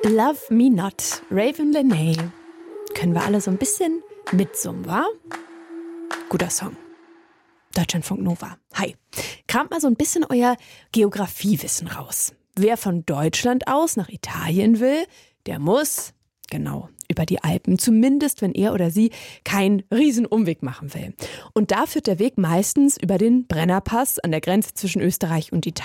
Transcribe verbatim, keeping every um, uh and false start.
Love Me Not, Raven Lenae. Können wir alle so ein bisschen mitsummen, wa? Guter Song. Deutschlandfunk Nova. Hi. Kramt mal so ein bisschen euer Geografiewissen raus. Wer von Deutschland aus nach Italien will, der muss, genau, über die Alpen. Zumindest, wenn er oder sie keinen Riesenumweg machen will. Und da führt der Weg meistens über den Brennerpass an der Grenze zwischen Österreich und Italien.